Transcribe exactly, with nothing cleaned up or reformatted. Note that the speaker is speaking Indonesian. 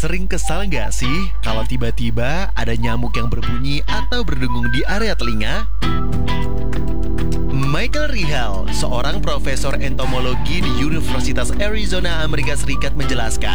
Sering kesal nggak sih kalau tiba-tiba ada nyamuk yang berbunyi atau berdengung di area telinga? Michael Rihal, seorang profesor entomologi di Universitas Arizona, Amerika Serikat menjelaskan,